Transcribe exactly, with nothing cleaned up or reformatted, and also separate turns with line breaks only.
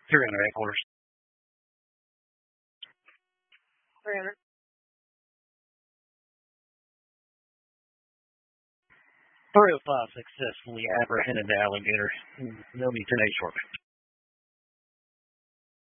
three hundred headquarters.
three hundred.
three oh five successfully apprehended the alligator. They'll be ten days short.